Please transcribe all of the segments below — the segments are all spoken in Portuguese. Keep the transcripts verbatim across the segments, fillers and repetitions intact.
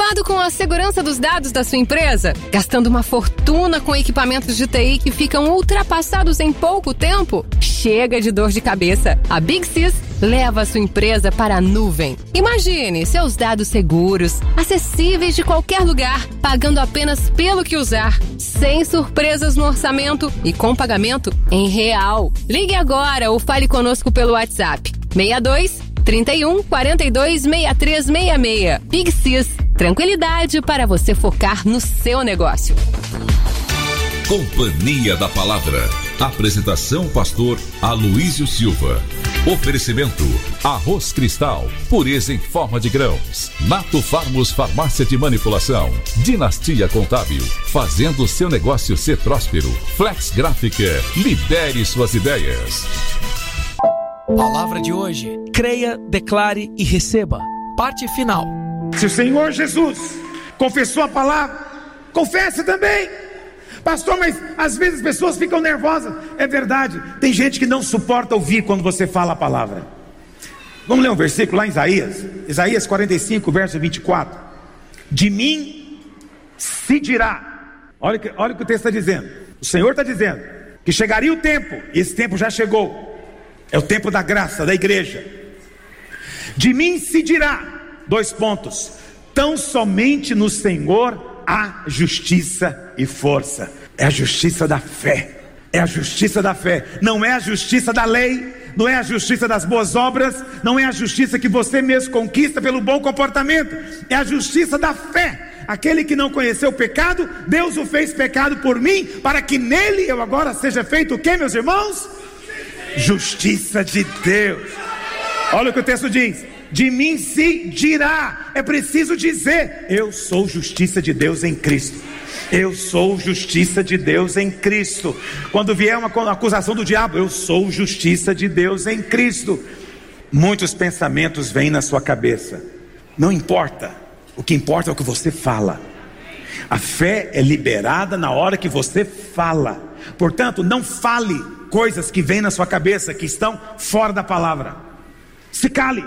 Preocupado com a segurança dos dados da sua empresa? Gastando uma fortuna com equipamentos de T I que ficam ultrapassados em pouco tempo? Chega de dor de cabeça. A Big Sys leva a sua empresa para a nuvem. Imagine seus dados seguros, acessíveis de qualquer lugar, pagando apenas pelo que usar, sem surpresas no orçamento e com pagamento em real. Ligue agora ou fale conosco pelo WhatsApp seis dois, trinta e um, quarenta e dois, sessenta e três sessenta e seis. Big Sys, tranquilidade para você focar no seu negócio. Companhia da Palavra. Apresentação pastor Aloísio Silva. Oferecimento Arroz Cristal, pureza em forma de grãos. Nato Farmos Farmácia de Manipulação. Dinastia Contábil, fazendo seu negócio ser próspero. Flex Gráfica, lidere suas ideias. Palavra de hoje: creia, declare e receba. Parte final. Se o Senhor Jesus confessou a palavra, confesse também. Pastor, mas às vezes as pessoas ficam nervosas. É verdade, tem gente que não suporta ouvir quando você fala a palavra. Vamos ler um versículo lá em Isaías Isaías quarenta e cinco, verso vinte e quatro. De mim se dirá. Olha, olha o que o texto está dizendo. O Senhor está dizendo que chegaria o tempo, e esse tempo já chegou. É o tempo da graça, da igreja. De mim se dirá, dois pontos, tão somente no Senhor há justiça e força. É a justiça da fé. É a justiça da fé. Não é a justiça da lei, não é a justiça das boas obras, não é a justiça que você mesmo conquista pelo bom comportamento. É a justiça da fé. Aquele que não conheceu o pecado, Deus o fez pecado por mim, para que nele eu agora seja feito o que, meus irmãos? Justiça de Deus. Olha o que o texto diz: de mim se dirá. É preciso dizer: eu sou justiça de Deus em Cristo. Eu sou justiça de Deus em Cristo. Quando vier uma acusação do diabo, eu sou justiça de Deus em Cristo. Muitos pensamentos vêm na sua cabeça. Não importa, o que importa é o que você fala. A fé é liberada na hora que você fala. Portanto, não fale coisas que vêm na sua cabeça, que estão fora da palavra. Se cale.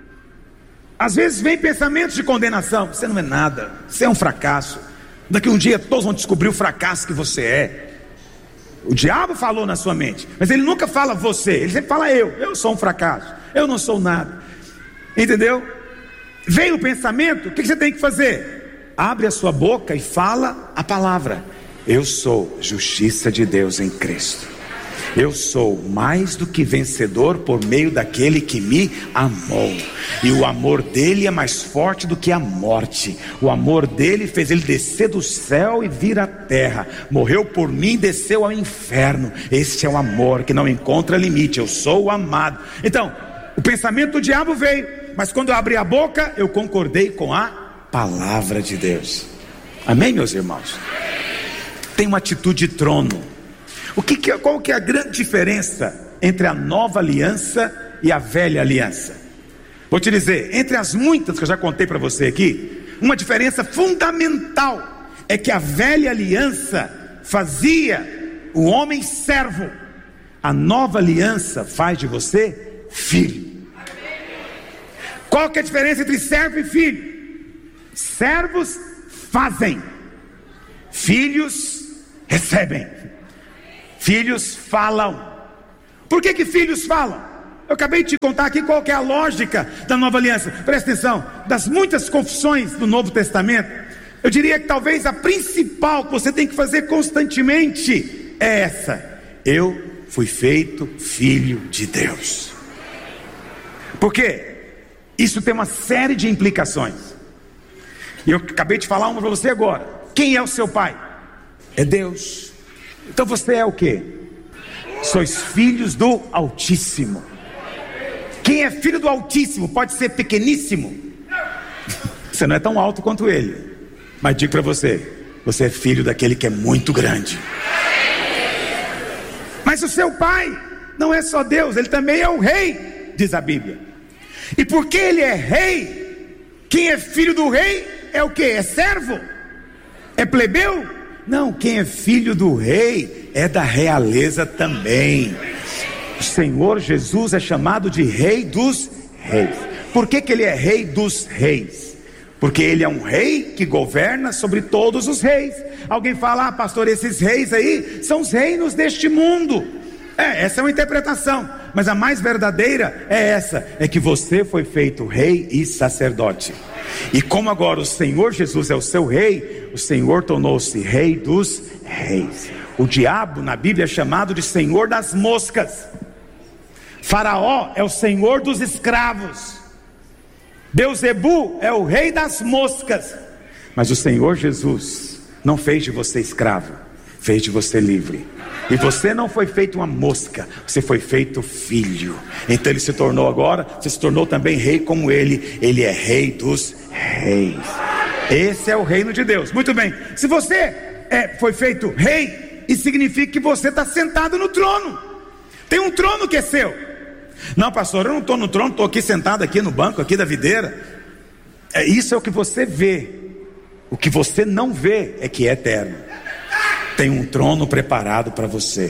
Às vezes vem pensamentos de condenação. Você não é nada, você é um fracasso. Daqui um dia todos vão descobrir o fracasso que você é. O diabo falou na sua mente, mas ele nunca fala você, ele sempre fala eu. Eu sou um fracasso, eu não sou nada. Entendeu? Veio o pensamento, o que você tem que fazer? Abre a sua boca e fala a palavra: eu sou justiça de Deus em Cristo. Eu sou mais do que vencedor por meio daquele que me amou. E o amor dele é mais forte do que a morte. O amor dele fez ele descer do céu e vir à terra. Morreu por mim e desceu ao inferno. Este é o amor que não encontra limite. Eu sou o amado. Então, o pensamento do diabo veio, mas quando eu abri a boca, eu concordei com a palavra de Deus. Amém, meus irmãos? Tem uma atitude de trono. O que que, qual que é a grande diferença entre a nova aliança e a velha aliança? Vou te dizer, entre as muitas que eu já contei para você aqui, uma diferença fundamental é que a velha aliança fazia o homem servo. A nova aliança faz de você filho. Qual que é a diferença entre servo e filho? Servos fazem, filhos recebem. Filhos falam. Por que que filhos falam? Eu acabei de te contar aqui qual que é a lógica da nova aliança. Presta atenção, das muitas confissões do Novo Testamento, eu diria que talvez a principal que você tem que fazer constantemente é essa: eu fui feito filho de Deus. Por quê? Isso tem uma série de implicações. E eu acabei de falar uma para você agora. Quem é o seu pai? É Deus. Então você é o quê? Sois filhos do Altíssimo. Quem é filho do Altíssimo pode ser pequeníssimo. Você não é tão alto quanto ele, mas digo para você, você é filho daquele que é muito grande. Mas o seu pai não é só Deus, ele também é o rei, diz a Bíblia. E porque ele é rei, quem é filho do rei é o quê? É servo? É plebeu? Não, quem é filho do rei é da realeza também. O Senhor Jesus é chamado de Rei dos Reis. Por que que ele é Rei dos Reis? porque ele é um rei que governa sobre todos os reis. Alguém fala: ah, pastor, esses reis aí são os reinos deste mundo. É, essa é uma interpretação, mas a mais verdadeira é essa, é que você foi feito rei e sacerdote. E como agora o Senhor Jesus é o seu rei, o Senhor tornou-se rei dos reis. O diabo na Bíblia é chamado de senhor das moscas. Faraó é o senhor dos escravos. Beuzebu é o rei das moscas. Mas o Senhor Jesus não fez de você escravo, fez de você livre. E você não foi feito uma mosca, você foi feito filho. Então ele se tornou agora, você se tornou também rei como ele. Ele é rei dos reis. Esse é o reino de Deus. Muito bem, se você é, foi feito rei, isso significa que você está sentado no trono. Tem um trono que é seu. Não, pastor, eu não estou no trono, estou aqui sentado aqui no banco aqui da videira. É, isso é o que você vê. O que você não vê é que é eterno. Tem um trono preparado para você.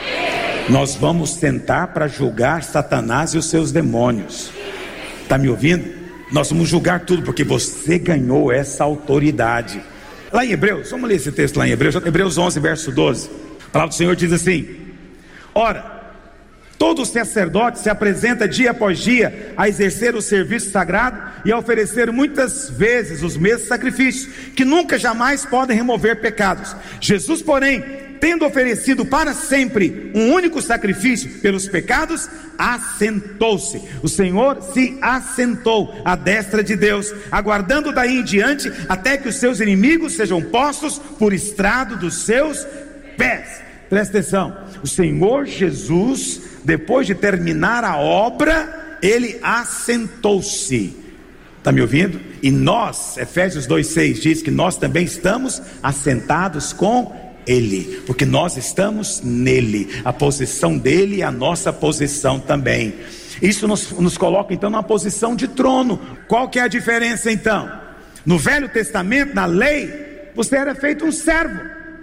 Nós vamos sentar para julgar Satanás e os seus demônios. Está me ouvindo? Nós vamos julgar tudo, porque você ganhou essa autoridade. Lá em Hebreus, vamos ler esse texto lá em Hebreus, Hebreus onze, verso doze. A palavra do Senhor diz assim: ora, todo sacerdote se apresenta dia após dia a exercer o serviço sagrado e a oferecer muitas vezes os mesmos sacrifícios, que nunca jamais podem remover pecados. Jesus, porém, tendo oferecido para sempre um único sacrifício pelos pecados, assentou-se. O Senhor se assentou à destra de Deus, aguardando daí em diante até que os seus inimigos sejam postos por estrado dos seus pés. Presta atenção, o Senhor Jesus, depois de terminar a obra, ele assentou-se. Está me ouvindo? E nós, Efésios dois, seis diz que nós também estamos assentados com ele, porque nós estamos nele. A posição dele é a nossa posição também. Isso nos, nos coloca então numa posição de trono. Qual que é a diferença então? No Velho Testamento, na lei, você era feito um servo.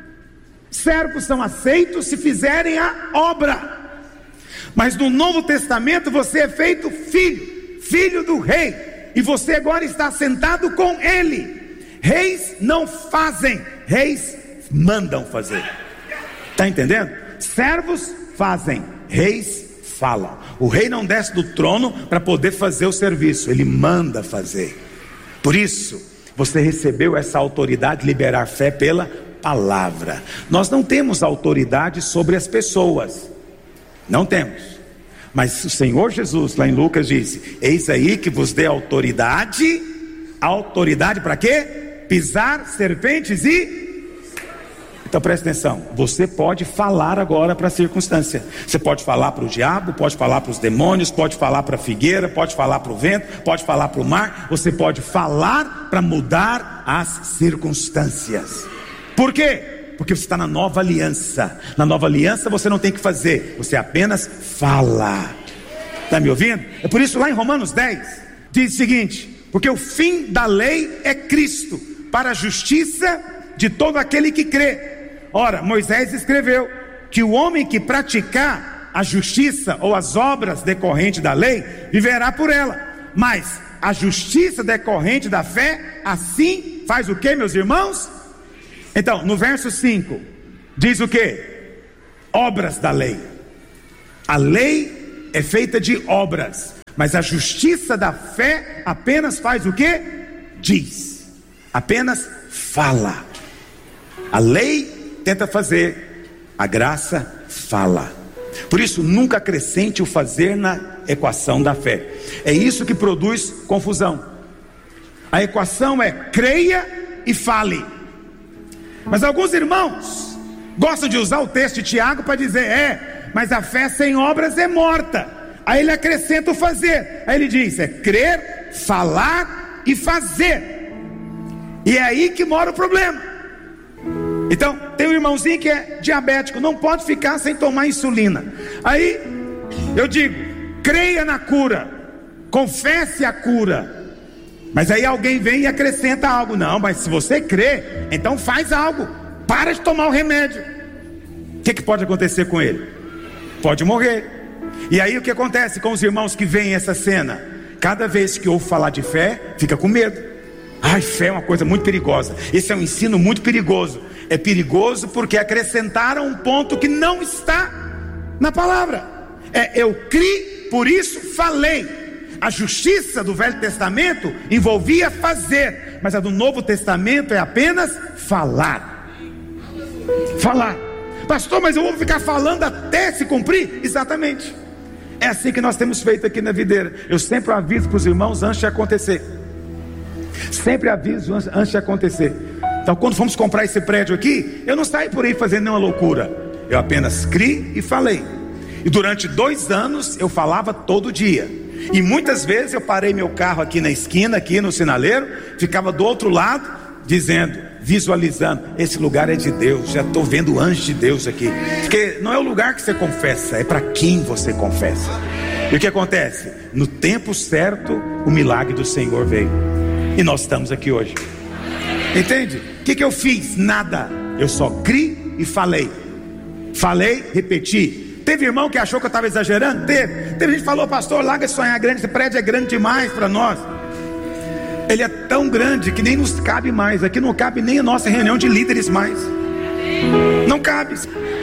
Servos são aceitos se fizerem a obra. Mas no Novo Testamento você é feito filho, filho do rei, e você agora está sentado com ele. Reis não fazem, reis mandam fazer. Está entendendo? Servos fazem, reis falam. O rei não desce do trono para poder fazer o serviço, ele manda fazer. Por isso você recebeu essa autoridade de liberar fé pela palavra. Nós não temos autoridade sobre as pessoas, não temos, mas o Senhor Jesus lá em Lucas disse: eis aí que vos dê autoridade. Autoridade para quê? Pisar serpentes e... Então presta atenção, você pode falar agora para a circunstância. Você pode falar para o diabo, pode falar para os demônios, pode falar para a figueira, pode falar para o vento, pode falar para o mar. Você pode falar para mudar as circunstâncias. Por quê? Porque você está na nova aliança. Na nova aliança você não tem que fazer, você apenas fala. Está me ouvindo? É por isso lá em Romanos dez diz o seguinte: porque o fim da lei é Cristo, para a justiça de todo aquele que crê. Ora, Moisés escreveu que o homem que praticar a justiça ou as obras decorrentes da lei viverá por ela. Mas a justiça decorrente da fé, assim faz o que, meus irmãos? Então, no verso cinco, diz o que? Obras da lei. A lei é feita de obras, mas a justiça da fé apenas faz o que? Diz, apenas fala. A lei tenta fazer, a graça fala. Por isso, nunca acrescente o fazer na equação da fé. É isso que produz confusão. A equação é creia e fale. Mas alguns irmãos gostam de usar o texto de Tiago para dizer: é, mas a fé sem obras é morta. Aí ele acrescenta o fazer. Aí ele diz: é crer, falar e fazer. E é aí que mora o problema. Então, tem um irmãozinho que é diabético, não pode ficar sem tomar insulina. Aí eu digo: creia na cura, confesse a cura. Mas aí alguém vem e acrescenta algo. Não, mas se você crê, então faz algo. Para de tomar o remédio. O que, que pode acontecer com ele? Pode morrer. E aí o que acontece com os irmãos que veem essa cena? Cada vez que ouve falar de fé, fica com medo. Ai, fé é uma coisa muito perigosa. Esse é um ensino muito perigoso. É perigoso porque acrescentaram um ponto que não está na palavra. É, eu criei, por isso falei. A justiça do Velho Testamento envolvia fazer, mas a do Novo Testamento é apenas falar. Falar. Pastor, mas eu vou ficar falando até se cumprir? Exatamente. É assim que nós temos feito aqui na Videira. Eu sempre aviso para os irmãos antes de acontecer. Sempre aviso antes de acontecer. Então, quando fomos comprar esse prédio aqui, eu não saí por aí fazendo nenhuma loucura. Eu apenas criei e falei. E durante dois anos eu falava todo dia. E muitas vezes eu parei meu carro aqui na esquina, aqui no sinaleiro, ficava do outro lado, dizendo, visualizando, esse lugar é de Deus, já estou vendo o anjo de Deus aqui. Porque não é o lugar que você confessa, é para quem você confessa. E o que acontece? No tempo certo, o milagre do Senhor veio. E nós estamos aqui hoje. Entende? O que, que eu fiz? Nada. Eu só criei e falei. Falei, repeti. Teve irmão que achou que eu estava exagerando? Teve. Teve gente que falou, pastor, larga de sonhar grande, esse prédio é grande demais para nós. Ele é tão grande que nem nos cabe mais. Aqui não cabe nem a nossa reunião de líderes mais. Não cabe.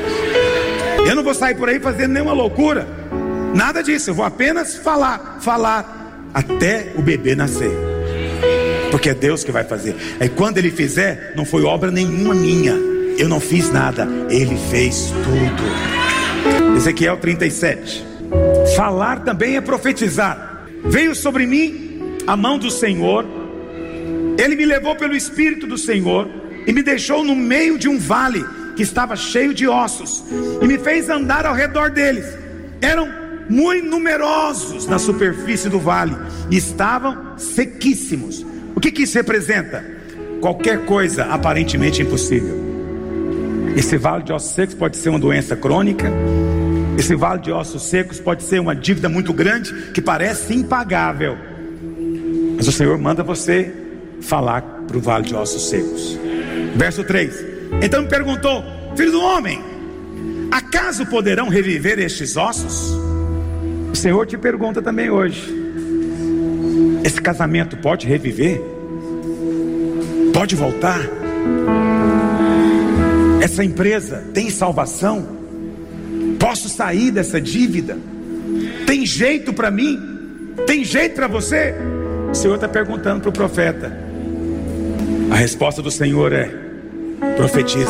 Eu não vou sair por aí fazendo nenhuma loucura. Nada disso, eu vou apenas falar. Falar até o bebê nascer. Porque é Deus que vai fazer. Aí quando Ele fizer, não foi obra nenhuma minha. Eu não fiz nada, Ele fez tudo. Ezequiel trinta e sete. Falar também é profetizar. Veio sobre mim a mão do Senhor. Ele me levou pelo Espírito do Senhor e me deixou no meio de um vale que estava cheio de ossos, e me fez andar ao redor deles. Eram muito numerosos na superfície do vale e estavam sequíssimos. O que que isso representa? Qualquer coisa aparentemente impossível. Esse vale de ossos secos pode ser uma doença crônica. Esse vale de ossos secos pode ser uma dívida muito grande que parece impagável. Mas o Senhor manda você falar para o vale de ossos secos. Verso três. Então me perguntou: filho do homem, acaso poderão reviver estes ossos? O Senhor te pergunta também hoje: esse casamento pode reviver? Pode voltar? Essa empresa tem salvação? Posso sair dessa dívida? Tem jeito para mim? Tem jeito para você? O Senhor está perguntando para o profeta. A resposta do Senhor é: profetiza.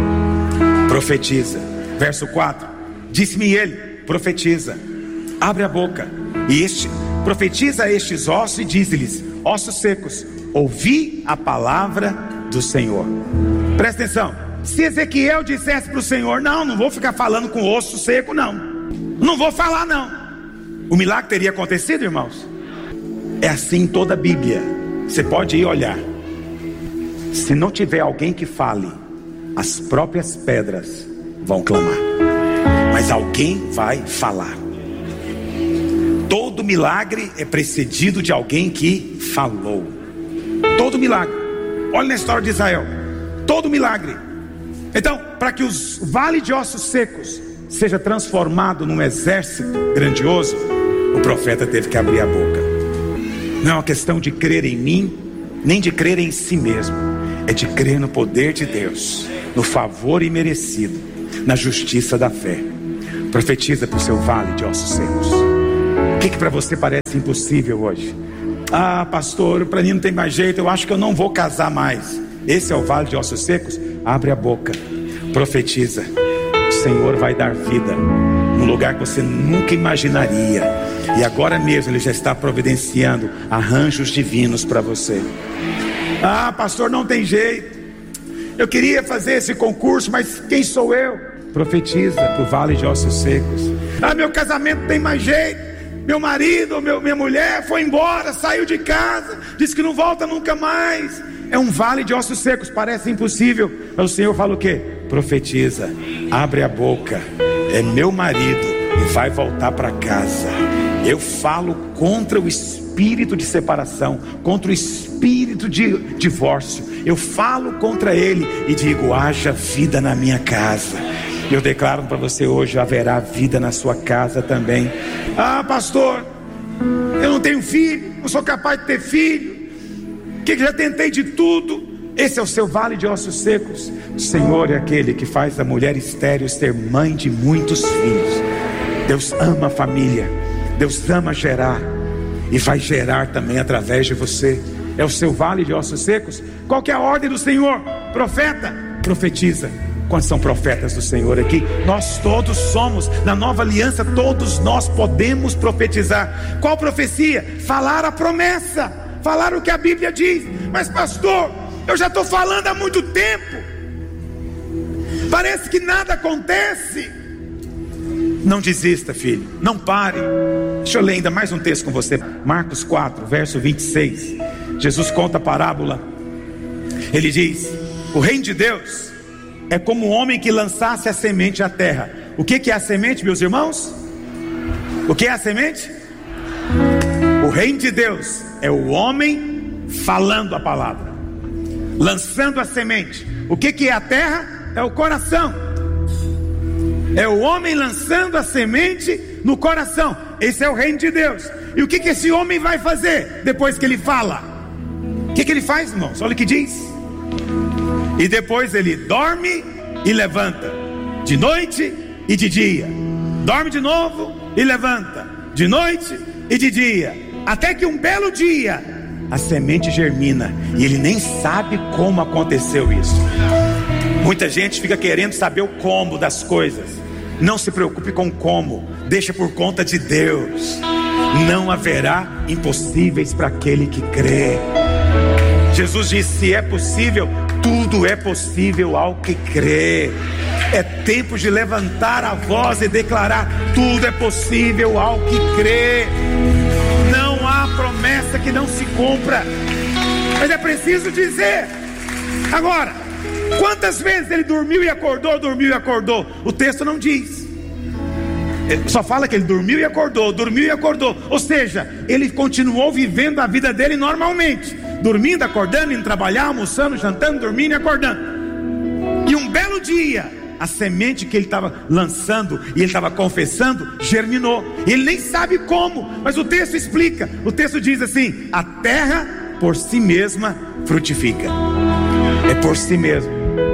Profetiza. Verso quatro. Disse-me ele: profetiza. Abre a boca e este profetiza a estes ossos e diz-lhes: ossos secos, ouvi a palavra do Senhor. Presta atenção. Se Ezequiel dissesse para o Senhor: não, não vou ficar falando com osso seco, não, não vou falar não, o milagre teria acontecido, irmãos? É assim em toda a Bíblia. Você pode ir olhar. Se não tiver alguém que fale, as próprias pedras vão clamar, mas alguém vai falar. Todo milagre é precedido de alguém que falou. Todo milagre. Olha na história de Israel. Todo milagre. Então, para que os vales de ossos secos seja transformado num exército grandioso, o profeta teve que abrir a boca. Não é uma questão de crer em mim, nem de crer em si mesmo. É de crer no poder de Deus, no favor imerecido, na justiça da fé. Profetiza para o seu vale de ossos secos. O que que para você parece impossível hoje? Ah, pastor, para mim não tem mais jeito, eu acho que eu não vou casar mais. Esse é o vale de ossos secos? Abre a boca, profetiza. O Senhor vai dar vida num lugar que você nunca imaginaria. E agora mesmo Ele já está providenciando arranjos divinos para você. Ah, pastor, não tem jeito, eu queria fazer esse concurso, mas quem sou eu? Profetiza para o vale de ossos secos. Ah, meu casamento tem mais jeito, meu marido, meu, minha mulher foi embora, saiu de casa, disse que não volta nunca mais. É um vale de ossos secos, parece impossível, mas o Senhor fala o quê? Profetiza, abre a boca. É meu marido e vai voltar para casa. Eu falo contra o espírito de separação, contra o espírito de divórcio. Eu falo contra ele e digo: haja vida na minha casa. Eu declaro para você hoje: haverá vida na sua casa também. Ah, pastor, eu não tenho filho, não sou capaz de ter filho. que já tentei de tudo. Esse é o seu vale de ossos secos. O Senhor é aquele que faz a mulher estéril ser mãe de muitos filhos. Deus ama a família, Deus ama gerar, e vai gerar também através de você. É o seu vale de ossos secos. Qual que é a ordem do Senhor? Profeta, profetiza. Quantos são profetas do Senhor aqui? Nós todos somos. Na nova aliança todos nós podemos profetizar. Qual profecia? Falar a promessa, falar o que a Bíblia diz. Mas pastor, eu já estou falando há muito tempo, parece que nada acontece. Não desista, filho, não pare. Deixa eu ler ainda mais um texto com você. Marcos quatro, verso vinte e seis. Jesus conta a parábola. Ele diz: o reino de Deus é como um homem que lançasse a semente à terra. O que que é a semente, meus irmãos? O que é a semente? O reino de Deus é o homem falando a palavra, lançando a semente. O que que é a terra? É o coração. É o homem lançando a semente no coração. Esse é o reino de Deus. E o que que esse homem vai fazer depois que ele fala? O que que ele faz, irmãos? Olha o que diz. E depois ele dorme e levanta, de noite e de dia. Dorme de novo e levanta, de noite e de dia. Até que um belo dia a semente germina, e ele nem sabe como aconteceu isso. Muita gente fica querendo saber o como das coisas. Não se preocupe com como, deixa por conta de Deus. Não haverá impossíveis para aquele que crê. Jesus disse: se é possível, tudo é possível ao que crê. É tempo de levantar a voz e declarar: tudo é possível ao que crê. Não há promessa que não se cumpra, mas é preciso dizer. Agora, quantas vezes ele dormiu e acordou, dormiu e acordou? O texto não diz. Ele só fala que ele dormiu e acordou, dormiu e acordou. Ou seja, ele continuou vivendo a vida dele normalmente, dormindo, acordando, indo trabalhar, almoçando, jantando, dormindo e acordando. E um belo dia, a semente que ele estava lançando e ele estava confessando germinou. Ele nem sabe como, mas o texto explica. O texto diz assim: a terra por si mesma frutifica. É por si mesmo,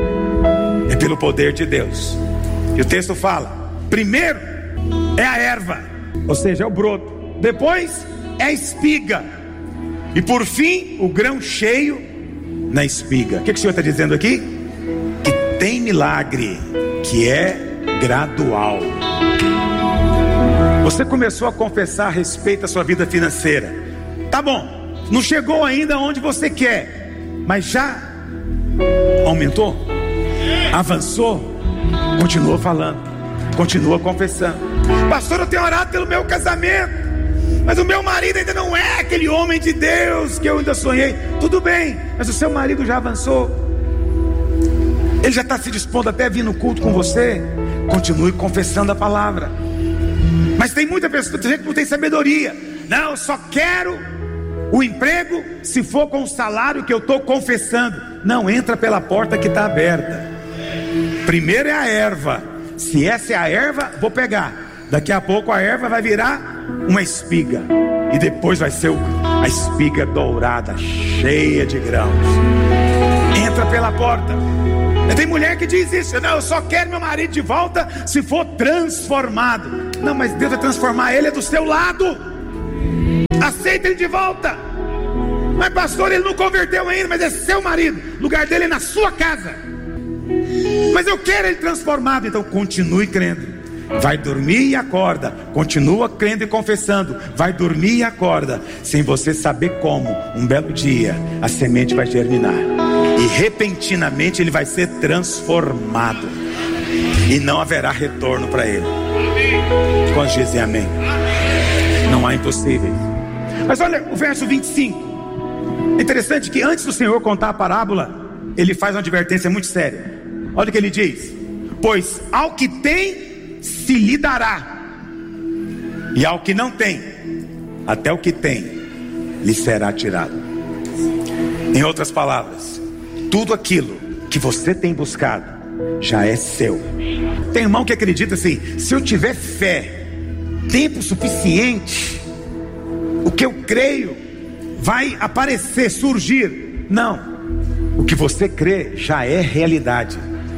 é pelo poder de Deus. E o texto fala: primeiro é a erva, ou seja, é o broto. Depois é a espiga. E por fim, o grão cheio na espiga. O que, que o Senhor está dizendo aqui? Que tem milagre que é gradual. Você começou a confessar a respeito da sua vida financeira. Tá bom, não chegou ainda onde você quer, mas já aumentou, avançou. Continua falando, continua confessando. Pastor, eu tenho orado pelo meu casamento, mas o meu marido ainda não é aquele homem de Deus que eu ainda sonhei. Tudo bem, mas o seu marido já avançou, ele já está se dispondo até a vir no culto com você. Continue confessando a palavra. Mas tem muita pessoa, tem gente que não tem sabedoria. Não, eu só quero o emprego se for com o salário que eu estou confessando. Não, entra pela porta que está aberta. Primeiro é a erva. Se essa é a erva, vou pegar. Daqui a pouco a erva vai virar uma espiga, e depois vai ser a espiga dourada, cheia de grãos. Entra pela porta. Tem mulher que diz isso: não, eu só quero meu marido de volta se for transformado. Não, mas Deus vai transformar ele, é do seu lado. Aceita ele de volta. Mas pastor, ele não converteu ainda, mas é seu marido, o lugar dele é na sua casa. Mas eu quero ele transformado. Então continue crendo. Vai dormir e acorda. Continua crendo e confessando. Vai dormir e acorda, sem você saber como. Um belo dia a semente vai germinar, e repentinamente ele vai ser transformado, e não haverá retorno para ele. Quantos dizem amém? Não há impossíveis. Mas olha o verso vinte e cinco. É interessante que antes do Senhor contar a parábola, ele faz uma advertência muito séria. Olha o que ele diz: pois ao que tem se lhe dará, e ao que não tem, até o que tem lhe será tirado. Em outras palavras, tudo aquilo que você tem buscado já é seu. Tem irmão que acredita assim: se eu tiver fé, tempo suficiente, o que eu creio vai aparecer, surgir. Não, o que você crê já é realidade.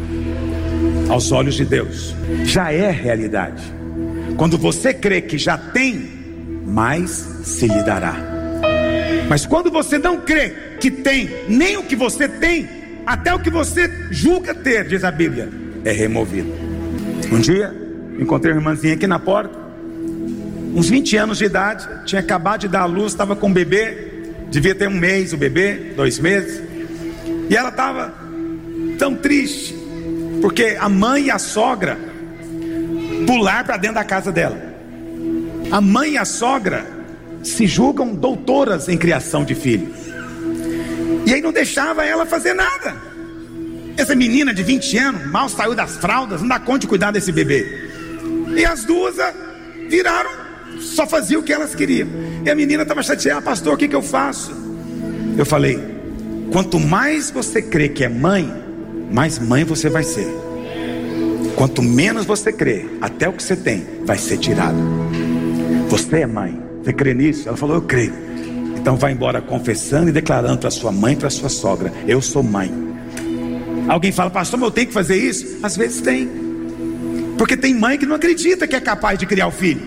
Aos olhos de Deus, já é realidade. Quando você crê que já tem, mais se lhe dará. Mas quando você não crê que tem, nem o que você tem, até o que você julga ter, diz a Bíblia, é removido. Um dia, encontrei uma irmãzinha aqui na porta, uns vinte anos de idade, tinha acabado de dar à luz, estava com um bebê, devia ter um mês o bebê, dois meses, e ela estava tão triste, porque a mãe e a sogra pularam para dentro da casa dela. A mãe e a sogra se julgam doutoras em criação de filhos, e aí não deixava ela fazer nada. Essa menina de vinte anos, mal saiu das fraldas, não dá conta de cuidar desse bebê. E as duas viraram, só faziam o que elas queriam. E a menina estava chateada: pastor, o que, que eu faço? Eu falei: quanto mais você crê que é mãe, mais mãe você vai ser. Quanto menos você crê, até o que você tem vai ser tirado. Você é mãe, você crê nisso? Ela falou: eu creio. Então vai embora confessando e declarando para sua mãe e para sua sogra: eu sou mãe. Alguém fala: pastor, mas eu tenho que fazer isso? Às vezes tem, porque tem mãe que não acredita que é capaz de criar o filho.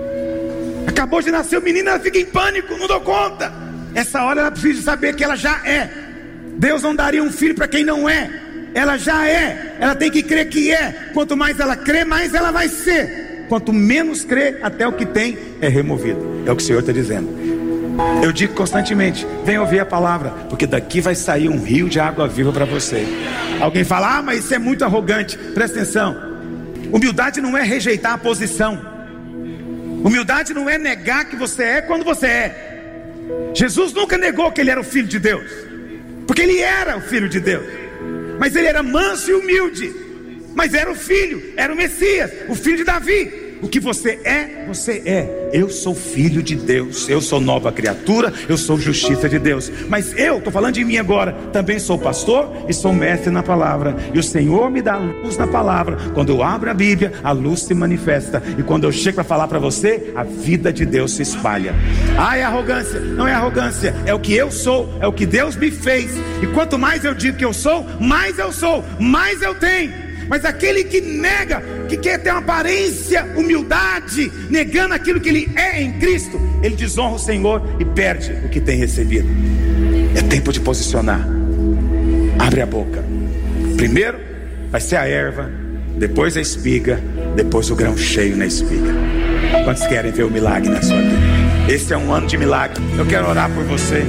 Acabou de nascer o menino, ela fica em pânico, não dou conta. Essa hora ela precisa saber que ela já é. Deus não daria um filho para quem não é. Ela já é, ela tem que crer que é. Quanto mais ela crê, mais ela vai ser. Quanto menos crê, até o que tem é removido. É o que o Senhor está dizendo. Eu digo constantemente: vem ouvir a palavra, porque daqui vai sair um rio de água viva para você. Alguém fala: ah, mas isso é muito arrogante. Presta atenção, humildade não é rejeitar a posição. Humildade não é negar que você é quando você é. Jesus nunca negou que ele era o Filho de Deus, porque ele era o Filho de Deus. Mas ele era manso e humilde, mas era o Filho, era o Messias, o Filho de Davi. O que você é, você é. Eu sou filho de Deus, eu sou nova criatura, eu sou justiça de Deus. Mas eu, estou falando de mim agora, também sou pastor e sou mestre na palavra. E o Senhor me dá luz na palavra. Quando eu abro a Bíblia, a luz se manifesta. E quando eu chego para falar para você, a vida de Deus se espalha. Ah, é arrogância? Não é arrogância, é o que eu sou, é o que Deus me fez. E quanto mais eu digo que eu sou, mais eu sou, mais eu tenho. Mas aquele que nega, que quer ter uma aparência, humildade, negando aquilo que ele é em Cristo, ele desonra o Senhor e perde o que tem recebido. É tempo de posicionar. Abre a boca. Primeiro vai ser a erva, depois a espiga, depois o grão cheio na espiga. Quantos querem ver o milagre na sua vida? Esse é um ano de milagre. Eu quero orar por você.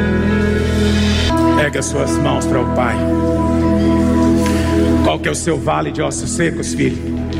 Pega as suas mãos para o Pai. Qual que é o seu vale de ossos secos, filho?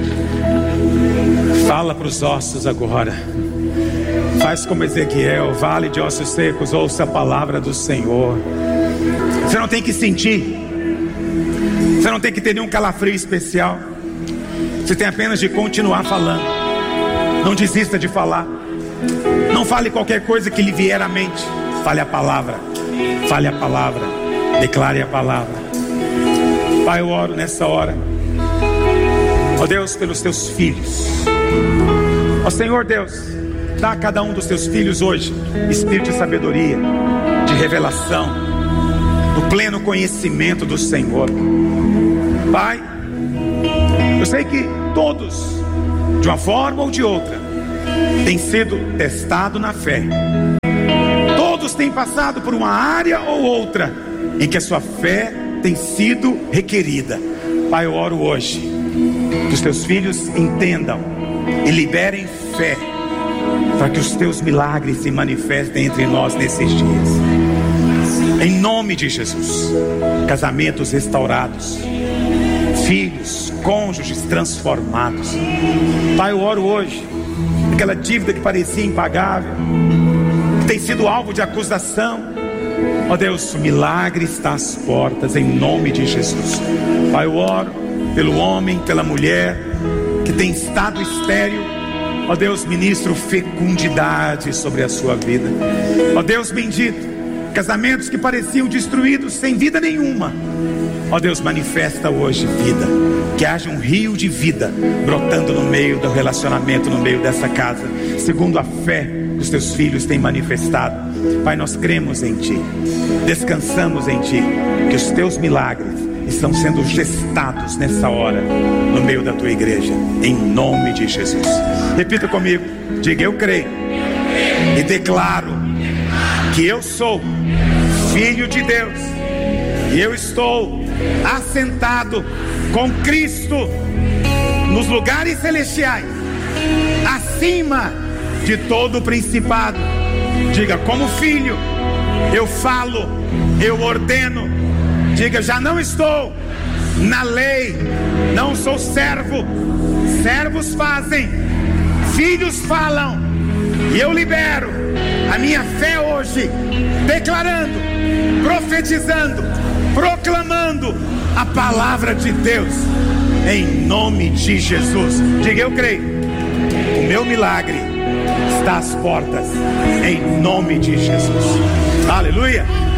Fala para os ossos agora. Faz como Ezequiel, vale de ossos secos, ouça a palavra do Senhor. Você não tem que sentir, você não tem que ter nenhum calafrio especial. Você tem apenas de continuar falando. Não desista de falar. Não fale qualquer coisa que lhe vier à mente. Fale a palavra. Fale a palavra. Declare a palavra. Pai, eu oro nessa hora, ó Deus, pelos teus filhos. Ó Senhor Deus, dá a cada um dos teus filhos hoje espírito de sabedoria, de revelação, do pleno conhecimento do Senhor. Pai, eu sei que todos, de uma forma ou de outra, têm sido testados na fé. Todos têm passado por uma área ou outra em que a sua fé tem sido requerida. Pai, eu oro hoje que os teus filhos entendam e liberem fé para que os teus milagres se manifestem entre nós nesses dias. Em nome de Jesus. Casamentos restaurados, filhos, cônjuges transformados. Pai, eu oro hoje aquela dívida que parecia impagável, que tem sido alvo de acusação. Ó Deus, o milagre está às portas, em nome de Jesus. Pai, eu oro pelo homem, pela mulher que tem estado estéril. Ó Deus, ministro fecundidade sobre a sua vida. Ó Deus bendito, casamentos que pareciam destruídos, sem vida nenhuma. Ó Deus, manifesta hoje vida. Que haja um rio de vida brotando no meio do relacionamento, no meio dessa casa, segundo a fé que os teus filhos têm manifestado. Pai, nós cremos em Ti, descansamos em Ti, que os Teus milagres estão sendo gestados nessa hora, no meio da Tua igreja, em nome de Jesus. Repita comigo, diga: eu creio e declaro que eu sou filho de Deus, e eu estou assentado com Cristo nos lugares celestiais, acima de todo principado. Diga: como filho, eu falo, eu ordeno. Diga: já não estou na lei, não sou servo. Servos fazem, filhos falam, e eu libero a minha fé hoje, declarando, profetizando, proclamando a palavra de Deus, em nome de Jesus. Diga: eu creio, o meu milagre está às portas, em nome de Jesus. Aleluia.